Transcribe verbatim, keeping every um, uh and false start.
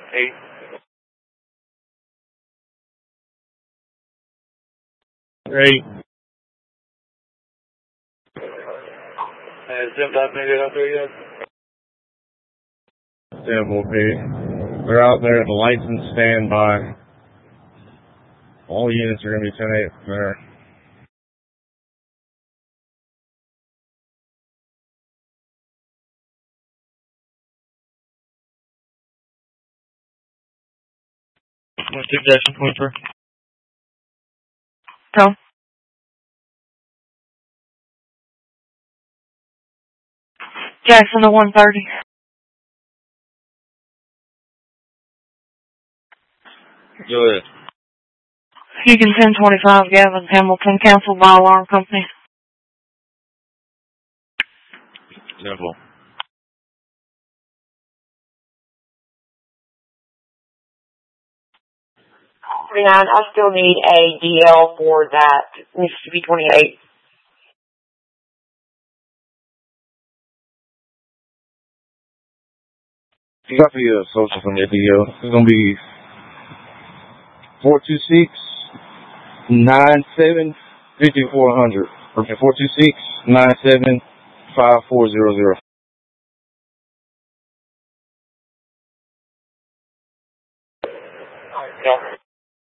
Eight. Eight. Has Sim not made it out there yet? Sim will be. They're out there at the license standby. All units are going to be ten eight from there. Two Jackson twenty-three. Go. Jackson to one thirty. Go ahead. Houston ten twenty-five, Gavin Hamilton, canceled by alarm company. Simple. forty-nine, I still need a D L for that Mississippi twenty-eight. You got the uh, social from your D L. It's going to be four two six, nine seven, five four zero zero. Okay, four two six, nine seven, five four zero zero. Alright,